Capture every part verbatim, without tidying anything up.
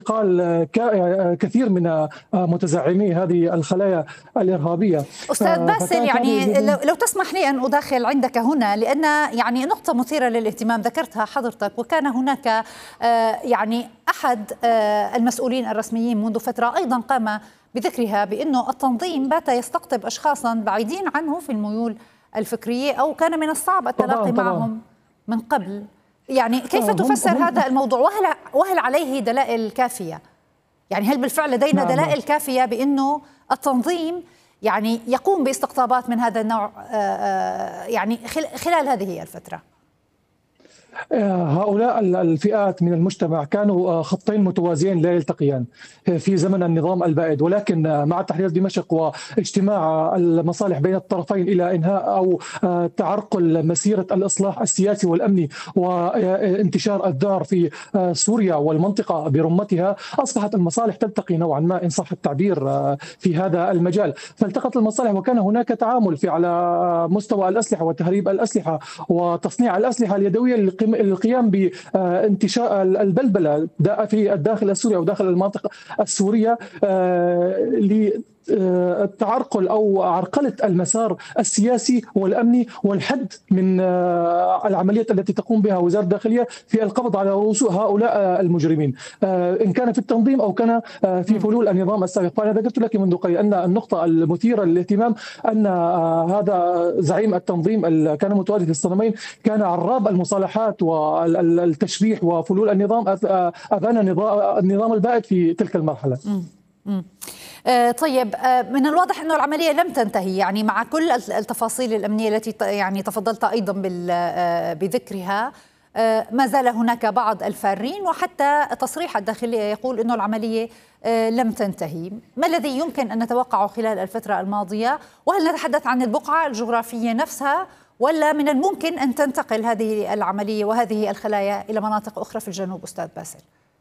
قال كثير من متزعمي هذه الخلايا الإرهابية. أستاذ باسل، يعني لو, لو تسمح لي أن أداخل عندك هنا، لأن يعني نقطة مثيرة للاهتمام ذكرتها حضرتك، وكان هناك يعني أحد المسؤولين الرسميين منذ فترة أيضا قام بذكرها، بأنه التنظيم بات يستقطب أشخاصا بعيدين عنه في الميول الفكرية، أو كان من الصعب التلاقي طبعاً معهم طبعاً. من قبل. يعني كيف تفسر هم هم هذا الموضوع، وهل, وهل عليه دلائل كافية؟ يعني هل بالفعل لدينا نعم. دلائل كافية بأنه التنظيم يعني يقوم باستقطابات من هذا النوع يعني خلال هذه الفترة؟ هؤلاء الفئات من المجتمع كانوا خطين متوازيين لا يلتقيان في زمن النظام البائد، ولكن مع تحرير دمشق واجتماع المصالح بين الطرفين إلى إنهاء أو تعرقل مسيرة الإصلاح السياسي والأمني وانتشار الذعر في سوريا والمنطقة برمتها، أصبحت المصالح تلتقي نوعا ما إن صح التعبير في هذا المجال. فالتقت المصالح وكان هناك تعامل في على مستوى الأسلحة وتهريب الأسلحة وتصنيع الأسلحة اليدوية القيام بانتشار البلبلة في الداخل السوري أو داخل المنطقة السورية التعرقل أو عرقلة المسار السياسي والأمني والحد من العمليات التي تقوم بها وزارة الداخلية في القبض على رؤوس هؤلاء المجرمين، إن كان في التنظيم أو كان في فلول النظام السابق. فأنا ذكرت لك منذ قليل أن النقطة المثيرة للاهتمام أن هذا زعيم التنظيم اللي كان متواجد في الصنمين كان عراب المصالحات والتشبيح وفلول النظام أبان النظام البائد في تلك المرحلة. م. طيب، من الواضح أنه العملية لم تنتهي، يعني مع كل التفاصيل الأمنية التي يعني تفضلت أيضا بذكرها، ما زال هناك بعض الفارين، وحتى تصريح الداخلية يقول أنه العملية لم تنتهي. ما الذي يمكن أن نتوقعه خلال الفترة الماضية؟ وهل نتحدث عن البقعة الجغرافية نفسها، ولا من الممكن أن تنتقل هذه العملية وهذه الخلايا إلى مناطق أخرى في الجنوب أستاذ باسل؟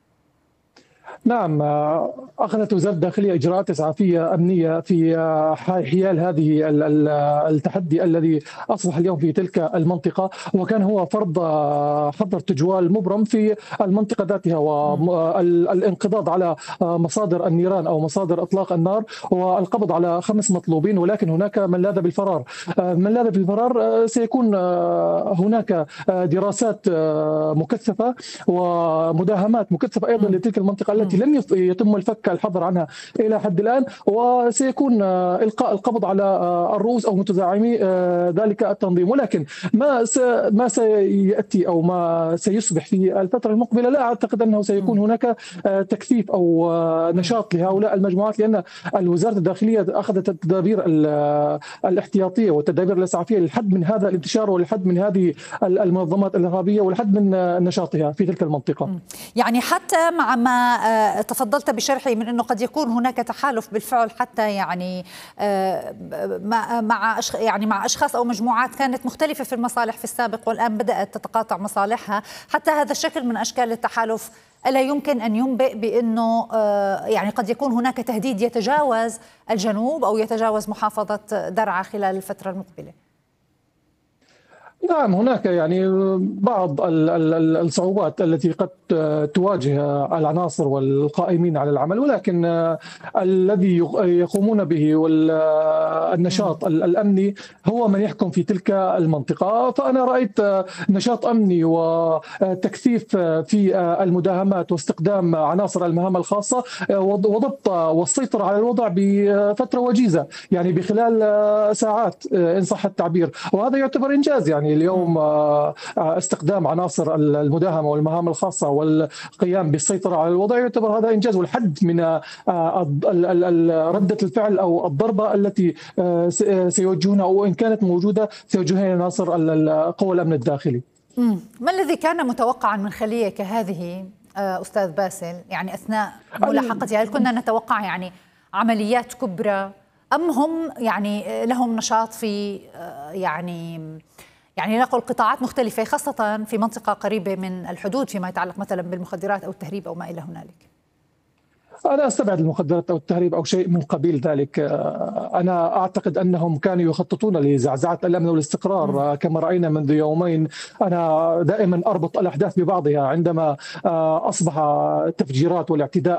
نعم، أخذت وزارة الداخلية إجراءات إسعافية أمنية في حيال هذه التحدي الذي أصبح اليوم في تلك المنطقة، وكان هو فرض حظر تجوال مبرم في المنطقة ذاتها والانقضاض على مصادر النيران أو مصادر إطلاق النار والقبض على خمس مطلوبين. ولكن هناك من لاذ بالفرار. من لاذ بالفرار سيكون هناك دراسات مكثفة ومداهمات مكثفة أيضا لتلك المنطقة التي لم يتم الفك الحظر عنها إلى حد الآن، وسيكون إلقاء القبض على الرؤوس أو متزعمي ذلك التنظيم. ولكن ما ما سيأتي أو ما سيصبح في الفترة المقبلة لا أعتقد أنه سيكون هناك تكثيف أو نشاط لهؤلاء المجموعات، لأن الوزارة الداخلية أخذت التدابير الاحتياطية والتدابير الإسعافية للحد من هذا الانتشار وللحد من هذه المنظمات الإرهابية وللحد من نشاطها في تلك المنطقة. يعني حتى مع ما تفضلت بشرحي من أنه قد يكون هناك تحالف بالفعل، حتى يعني مع يعني مع أشخاص أو مجموعات كانت مختلفة في المصالح في السابق والآن بدأت تتقاطع مصالحها، حتى هذا الشكل من أشكال التحالف ألا يمكن أن ينبئ بأنه يعني قد يكون هناك تهديد يتجاوز الجنوب أو يتجاوز محافظة درعا خلال الفترة المقبلة؟ نعم، هناك يعني بعض الصعوبات التي قد تواجه العناصر والقائمين على العمل، ولكن الذي يقومون به والنشاط الأمني هو من يحكم في تلك المنطقة. فأنا رأيت نشاط أمني وتكثيف في المداهمات واستخدام عناصر المهام الخاصة وضبط والسيطرة على الوضع بفترة وجيزة، يعني بخلال ساعات إن صح التعبير، وهذا يعتبر إنجاز. يعني اليوم استخدام عناصر المداهمة والمهام الخاصة والقيام بالسيطرة على الوضع يعتبر هذا إنجاز، والحد من ردة الفعل أو الضربة التي سيوجهونها أو إن كانت موجودة سيوجهها عناصر قوى الأمن الداخلي. ما الذي كان متوقعا من خلية كهذه أستاذ باسل يعني أثناء ملاحقتها؟ هل كنا نتوقع يعني عمليات كبرى، أم هم يعني لهم نشاط في يعني يعني نقل قطاعات مختلفة خاصة في منطقة قريبة من الحدود فيما يتعلق مثلا بالمخدرات أو التهريب أو ما إلى هنالك؟ أنا أستبعد المخدرات أو التهريب أو شيء من قبيل ذلك. أنا أعتقد أنهم كانوا يخططون لزعزعة الأمن والاستقرار كما رأينا منذ يومين. أنا دائما أربط الأحداث ببعضها عندما أصبح التفجيرات والاعتداء